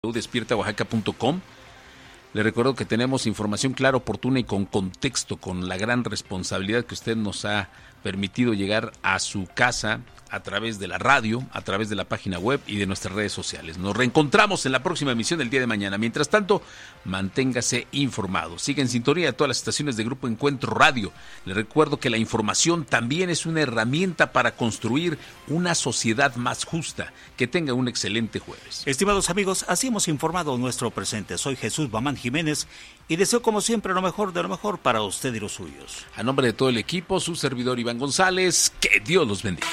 despiertaoaxaca.com. Le recuerdo que tenemos información clara, oportuna y con contexto, con la gran responsabilidad que usted nos ha permitido llegar a su casa a través de la radio, a través de la página web y de nuestras redes sociales. Nos reencontramos en la próxima emisión del día de mañana. Mientras tanto, manténgase informado. Siga en sintonía de todas las estaciones de Grupo Encuentro Radio. Le recuerdo que la información también es una herramienta para construir una sociedad más justa. Que tenga un excelente jueves. Estimados amigos, así hemos informado nuestro presente. Soy Jesús Bamán Jiménez y deseo como siempre lo mejor de lo mejor para usted y los suyos. A nombre de todo el equipo, su servidor Iván González, que Dios los bendiga.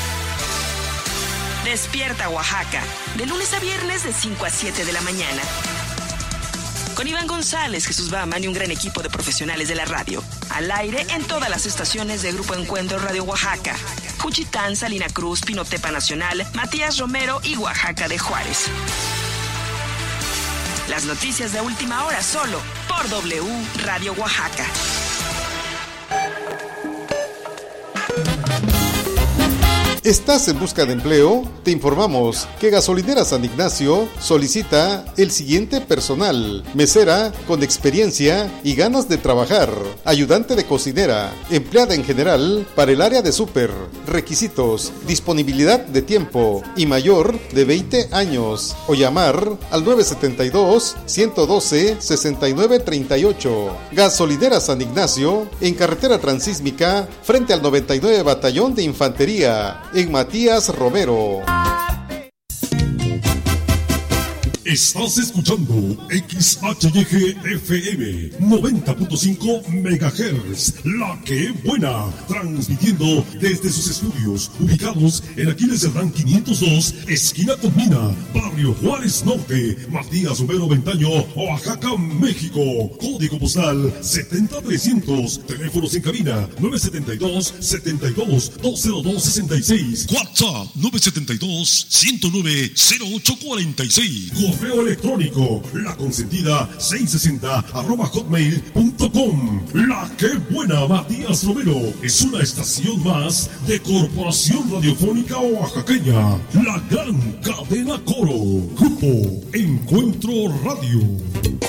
Despierta Oaxaca, de lunes a viernes de 5 a 7 de la mañana. Con Iván González, Jesús Bamán y un gran equipo de profesionales de la radio. Al aire en todas las estaciones de Grupo Encuentro Radio Oaxaca. Juchitán, Salina Cruz, Pinotepa Nacional, Matías Romero y Oaxaca de Juárez. Las noticias de última hora solo por W Radio Oaxaca. ¿Estás en busca de empleo? Te informamos que Gasolinera San Ignacio solicita el siguiente personal: mesera con experiencia y ganas de trabajar, ayudante de cocinera, empleada en general para el área de súper. Requisitos: disponibilidad de tiempo y mayor de 20 años o llamar al 972-112-6938. Gasolinera San Ignacio en carretera transísmica frente al 99 Batallón de Infantería en Matías Romero. Estás escuchando XHYG-FM 90.5 MHz, La Que Buena, transmitiendo desde sus estudios ubicados en Aquiles Cerdán 502, esquina con Mina, Barrio Juárez Norte, Matías Romero Ventaño, Oaxaca, México. Código postal 70300, teléfonos en cabina 972-72-20266, WhatsApp 972-109-0846. Correo electrónico laconsentida660@hotmail.com. La Que Buena, Matías Romero, es una estación más de Corporación Radiofónica Oaxaqueña, la gran cadena Coro. Grupo Encuentro Radio.